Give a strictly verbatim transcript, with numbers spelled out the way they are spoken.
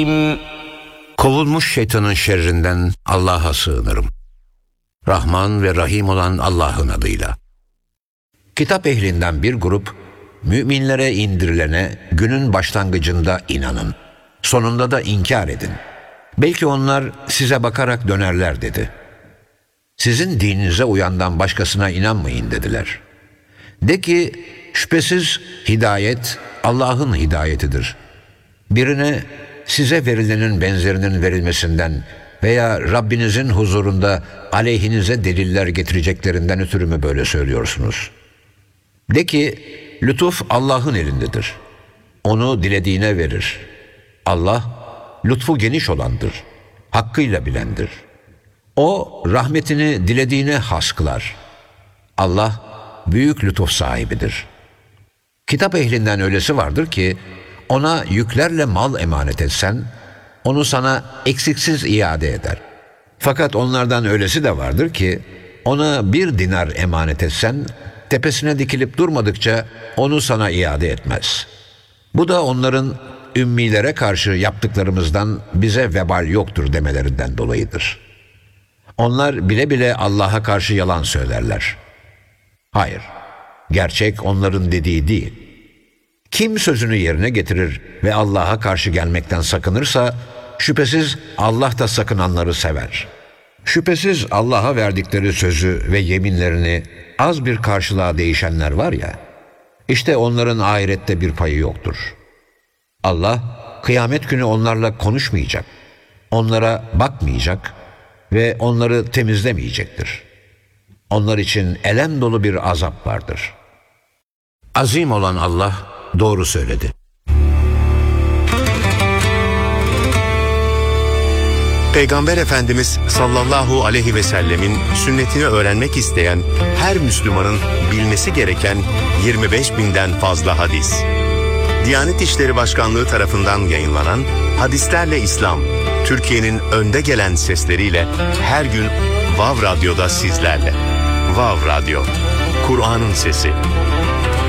Kovulmuş şeytanın şerrinden Allah'a sığınırım. Rahman ve Rahim olan Allah'ın adıyla. Kitap ehlinden bir grup, müminlere indirilene günün başlangıcında inanın, sonunda da inkar edin. Belki onlar size bakarak dönerler dedi. Sizin dininize uyandan başkasına inanmayın dediler. De ki, şüphesiz hidayet Allah'ın hidayetidir. Birine size verilenin benzerinin verilmesinden veya Rabbinizin huzurunda aleyhinize deliller getireceklerinden ötürü mü böyle söylüyorsunuz? De ki, lütuf Allah'ın elindedir. Onu dilediğine verir. Allah, lütfu geniş olandır. Hakkıyla bilendir. O, rahmetini dilediğine has kılar. Allah, büyük lütuf sahibidir. Kitap ehlinden öylesi vardır ki, ona yüklerle mal emanet etsen, onu sana eksiksiz iade eder. Fakat onlardan öylesi de vardır ki, ona bir dinar emanet etsen, tepesine dikilip durmadıkça onu sana iade etmez. Bu da onların ümmilere karşı yaptıklarımızdan bize vebal yoktur demelerinden dolayıdır. Onlar bile bile Allah'a karşı yalan söylerler. Hayır, gerçek onların dediği değil. Kim sözünü yerine getirir ve Allah'a karşı gelmekten sakınırsa, şüphesiz Allah da sakınanları sever. Şüphesiz Allah'a verdikleri sözü ve yeminlerini az bir karşılığa değişenler var ya, işte onların ahirette bir payı yoktur. Allah, kıyamet günü onlarla konuşmayacak, onlara bakmayacak ve onları temizlemeyecektir. Onlar için elem dolu bir azap vardır. Azim olan Allah doğru söyledi. Peygamber Efendimiz sallallahu aleyhi ve sellemin sünnetini öğrenmek isteyen her Müslümanın bilmesi gereken yirmi beş binden fazla hadis. Diyanet İşleri Başkanlığı tarafından yayınlanan Hadislerle İslam, Türkiye'nin önde gelen sesleriyle her gün Vav Radyo'da sizlerle. Vav Radyo, Kur'an'ın sesi.